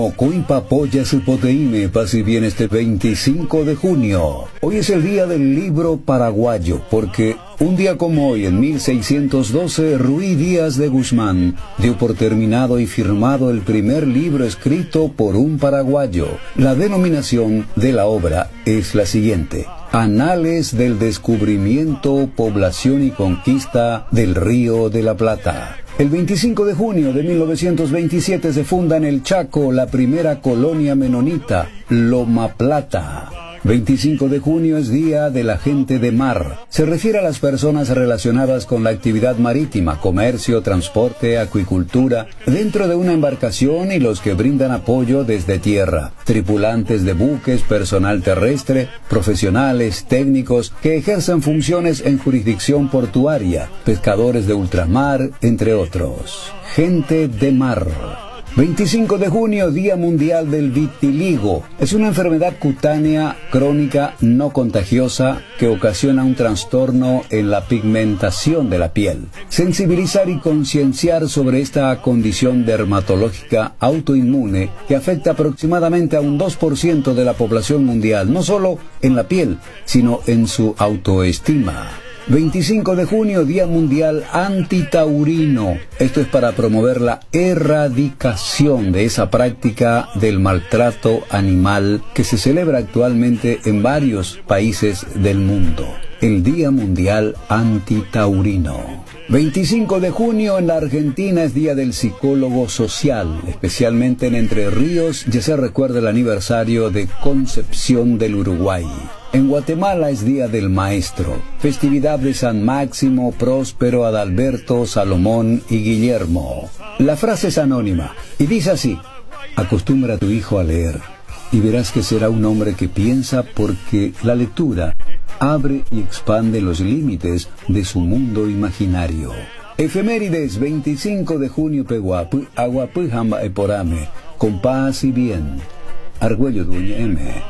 Coimpa Polla Supoteime, paz y bien este 25 de junio. Hoy es el día del libro paraguayo, porque un día como hoy, en 1612, Ruy Díaz de Guzmán dio por terminado y firmado el primer libro escrito por un paraguayo. La denominación de la obra es la siguiente: Anales del descubrimiento, población y conquista del Río de la Plata. El 25 de junio de 1927 se funda en el Chaco la primera colonia menonita, Loma Plata. 25 de junio es Día de la Gente de Mar. Se refiere a las personas relacionadas con la actividad marítima, comercio, transporte, acuicultura, dentro de una embarcación y los que brindan apoyo desde tierra. Tripulantes de buques, personal terrestre, profesionales, técnicos que ejercen funciones en jurisdicción portuaria, pescadores de ultramar, entre otros. Gente de mar. 25 de junio, Día Mundial del Vitiligo. Es una enfermedad cutánea crónica no contagiosa que ocasiona un trastorno en la pigmentación de la piel. Sensibilizar y concienciar sobre esta condición dermatológica autoinmune que afecta aproximadamente a un 2% de la población mundial, no solo en la piel, sino en su autoestima. 25 de junio, Día Mundial Antitaurino. Esto es para promover la erradicación de esa práctica del maltrato animal que se celebra actualmente en varios países del mundo. El Día Mundial Antitaurino. 25 de junio en la Argentina es Día del Psicólogo Social, especialmente en Entre Ríos ya se recuerda el aniversario de Concepción del Uruguay. En Guatemala es Día del Maestro, festividad de San Máximo, Próspero, Adalberto, Salomón y Guillermo. La frase es anónima y dice así: acostumbra a tu hijo a leer y verás que será un hombre que piensa, porque la lectura abre y expande los límites de su mundo imaginario. Efemérides: 25 de junio Peguapu, Aguapu Jamba Eporame, con paz y bien. Argüello Duña M.